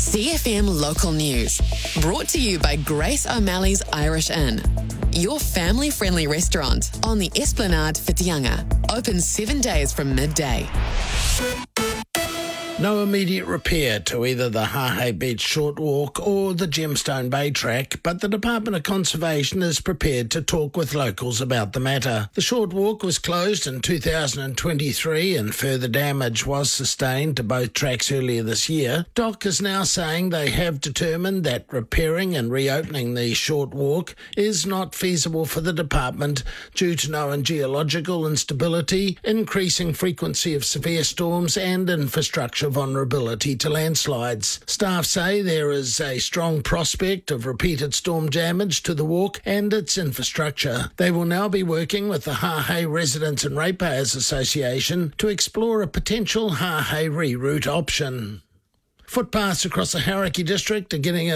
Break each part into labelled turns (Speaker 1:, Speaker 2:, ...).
Speaker 1: CFM Local News. Brought to you by Grace O'Malley's Irish Inn. Your family-friendly restaurant on the Esplanade Whitianga. Open 7 days from midday.
Speaker 2: No immediate repair to either the Hahei Beach Short Walk or the Gemstone Bay Track, but the Department of Conservation is prepared to talk with locals about the matter. The Short Walk was closed in 2023 and further damage was sustained to both tracks earlier this year. DOC is now saying they have determined that repairing and reopening the Short Walk is not feasible for the department due to known geological instability, increasing frequency of severe storms and infrastructure vulnerability to landslides. Staff say there is a strong prospect of repeated storm damage to the walk and its infrastructure. They will now be working with the Hahei Residents and Ratepayers Association to explore a potential Hahei reroute option. Footpaths across the Hauraki district are getting a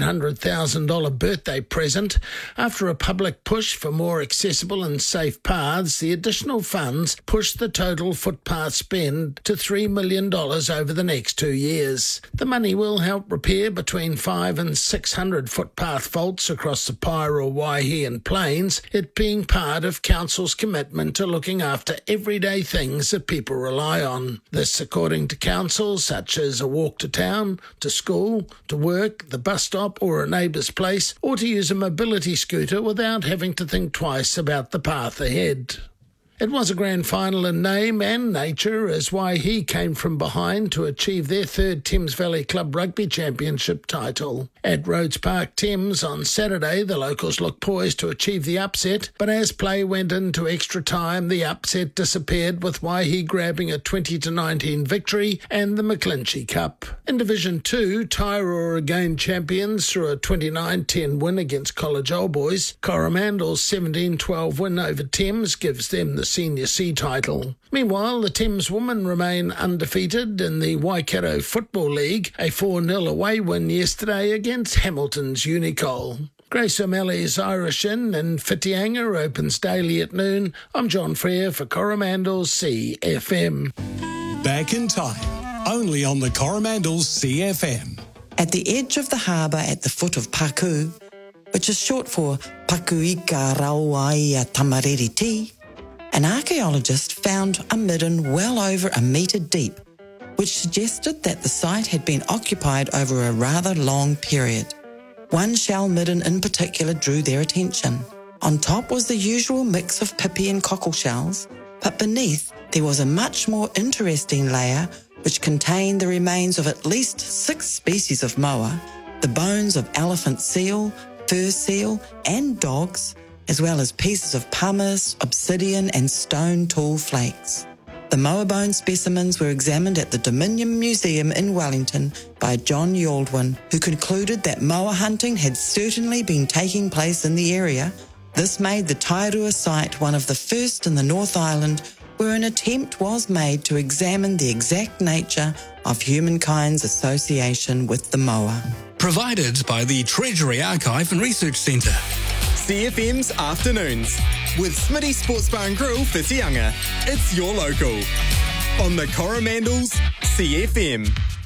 Speaker 2: $900,000 birthday present. After a public push for more accessible and safe paths, the additional funds push the total footpath spend to $3 million over the next 2 years. The money will help repair between 500 and 600 footpath faults across the Paeroa, Waihi and Plains, it being part of Council's commitment to looking after everyday things that people rely on. This, according to Council, such as a walk to town, to school, to work, the bus stop or a neighbour's place, or to use a mobility scooter without having to think twice about the path ahead. It was a grand final in name and nature as Waihi came from behind to achieve their third Thames Valley Club Rugby Championship title. At Rhodes Park Thames on Saturday, the locals looked poised to achieve the upset, but as play went into extra time, the upset disappeared with Waihi grabbing a 20-19 victory and the McClinchy Cup. In Division 2, Tairoa are again champions through a 29-10 win against College Old Boys. Coromandel's 17-12 win over Thames gives them the Senior C title. Meanwhile, the Thames women remain undefeated in the Waikato Football League, a 4-0 away win yesterday against Hamilton's Unicol. Grace O'Malley's Irish Inn in Whitianga opens daily at noon. I'm John Frere for Coromandel's CFM.
Speaker 3: Back in time, only on the Coromandel's CFM.
Speaker 4: At the edge of the harbour at the foot of Paku, which is short for Pakuika Rauaia Tamariri, an archaeologist found a midden well over a metre deep, which suggested that the site had been occupied over a rather long period. One shell midden in particular drew their attention. On top was the usual mix of pipi and cockle shells, but beneath there was a much more interesting layer which contained the remains of at least 6 species of moa, the bones of elephant seal, fur seal and dogs, as well as pieces of pumice, obsidian and stone tool flakes. The moa bone specimens were examined at the Dominion Museum in Wellington by John Yaldwin, who concluded that moa hunting had certainly been taking place in the area. This made the Tairua site one of the first in the North Island where an attempt was made to examine the exact nature of humankind's association with the moa.
Speaker 3: Provided by the Treasury Archive and Research Centre.
Speaker 5: CFM's Afternoons with Smitty Sports Bar and Grill Whitianga. It's your local on the Coromandel's CFM.